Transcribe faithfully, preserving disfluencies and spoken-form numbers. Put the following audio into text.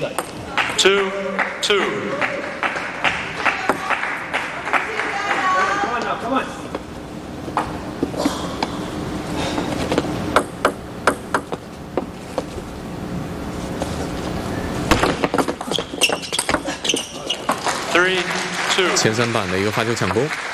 two, two. Come on now, come on. Three, two. 前三板的一个发球抢攻。